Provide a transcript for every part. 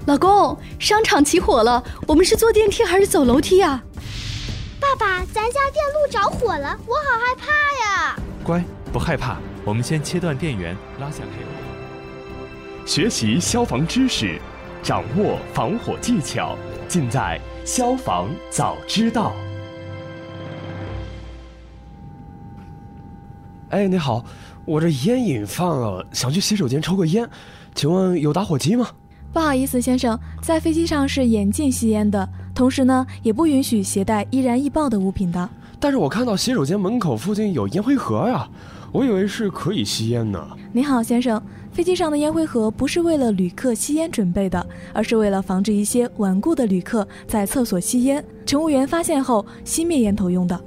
老公，商场起火了，我们是坐电梯还是走楼梯啊？ 爸爸，咱家电路着火了，我好害怕呀！ 乖，不害怕，我们先切断电源，拉下开关。 学习消防知识，掌握防火技巧，尽在消防早知道。 哎，你好，我这烟瘾犯了，想去洗手间抽个烟，请问有打火机吗？ 不好意思，先生，在飞机上是严禁吸烟的，同时呢，也不允许携带易燃易爆的物品的。 但是我看到洗手间门口附近有烟灰盒呀，我以为是可以吸烟呢。 你好，先生，飞机上的烟灰盒不是为了旅客吸烟准备的，而是为了防止一些顽固的旅客在厕所吸烟，乘务员发现后熄灭烟头用的。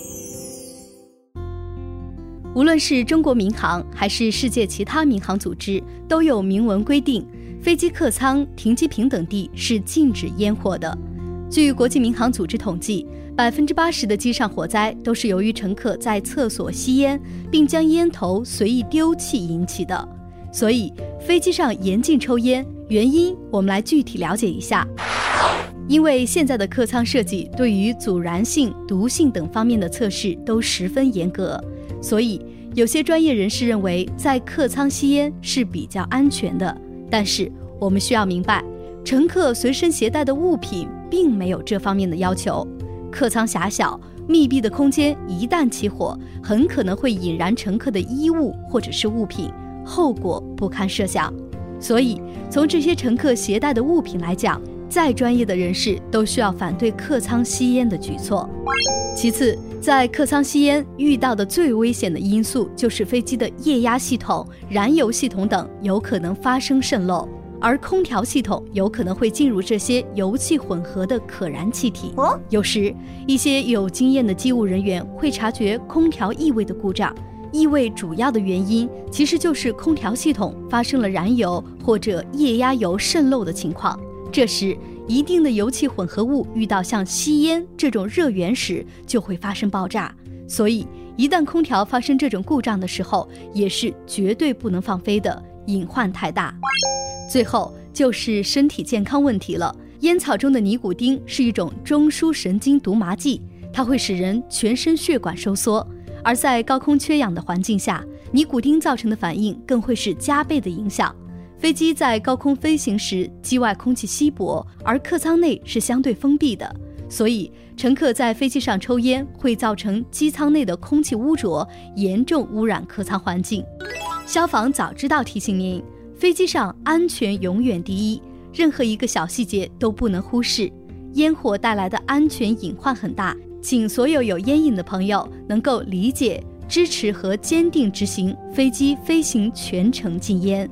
无论是中国民航还是世界其他民航组织，都有明文规定，飞机客舱、停机坪等地是禁止烟火的。据国际民航组织统计，80%的机上火灾都是由于乘客在厕所吸烟，并将烟头随意丢弃引起的。所以，飞机上严禁抽烟，原因我们来具体了解一下。因为现在的客舱设计对于阻燃性、毒性等方面的测试都十分严格，所以有些专业人士认为在客舱吸烟是比较安全的。但是我们需要明白，乘客随身携带的物品并没有这方面的要求。客舱狭小，密闭的空间一旦起火，很可能会引燃乘客的衣物或者是物品，后果不堪设想。所以从这些乘客携带的物品来讲，再专业的人士都需要反对客舱吸烟的举措。其次，在客舱吸烟遇到的最危险的因素就是飞机的液压系统、燃油系统等有可能发生渗漏，而空调系统有可能会进入这些油气混合的可燃气体。有时一些有经验的机务人员会察觉空调异味的故障，异味主要的原因其实就是空调系统发生了燃油或者液压油渗漏的情况。这时一定的油气混合物遇到像吸烟这种热源时就会发生爆炸，所以一旦空调发生这种故障的时候，也是绝对不能放飞的，隐患太大。最后就是身体健康问题了。烟草中的尼古丁是一种中枢神经毒麻剂，它会使人全身血管收缩，而在高空缺氧的环境下，尼古丁造成的反应更会是加倍的影响。飞机在高空飞行时，机外空气稀薄，而客舱内是相对封闭的，所以乘客在飞机上抽烟会造成机舱内的空气污浊，严重污染客舱环境。消防早知道提醒您，飞机上安全永远第一，任何一个小细节都不能忽视。烟火带来的安全隐患很大，请所有有烟瘾的朋友能够理解、支持和坚定执行飞机飞行全程禁烟。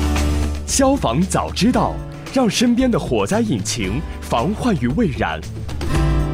消防早知道，让身边的火灾引擎防患于未然。